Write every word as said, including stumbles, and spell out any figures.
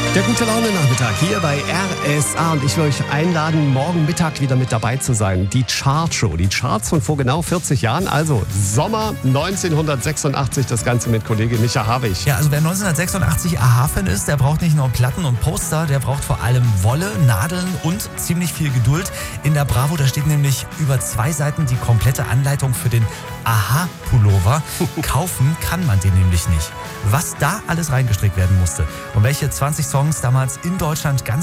Der gute Laune-Nachmittag hier bei R S A und ich will euch einladen, morgen Mittag wieder mit dabei zu sein. Die Chartshow, die Charts von vor genau vierzig Jahren, also Sommer neunzehnhundertsechsundachtzig, das Ganze mit Kollege Micha Havig. Ja, also wer neunzehnhundertsechsundachtzig A-Ha-Fan ist, der braucht nicht nur Platten und Poster, der braucht vor allem Wolle, Nadeln und ziemlich viel Geduld. In der Bravo, da steht nämlich über zwei Seiten die komplette Anleitung für den A-Ha-Pullover. Kaufen kann man den nämlich nicht. Was da alles reingestrickt werden musste und welche zwanzig Songs damals in Deutschland ganz